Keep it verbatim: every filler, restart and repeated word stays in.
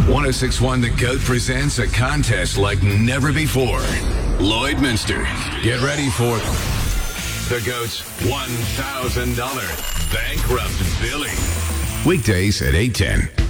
one oh six point one The GOAT presents a contest like never before. Lloyd Minster, get ready for The GOAT's one thousand dollars Bankrupt Billy. Weekdays at eight ten.